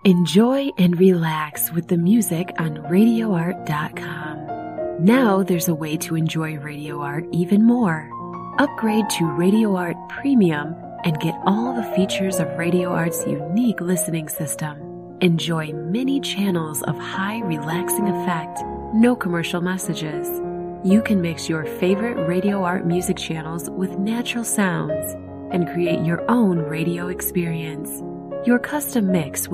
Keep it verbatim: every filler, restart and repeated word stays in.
Enjoy and relax with the music on radio art dot com. Now there's a way to enjoy Radio Art even more. Upgrade to Radio Art Premium and get all the features of Radio Art's unique listening system. Enjoy many channels of high relaxing effect, no commercial messages. You can mix your favorite Radio Art music channels with natural sounds and create your own radio experience. Your custom mix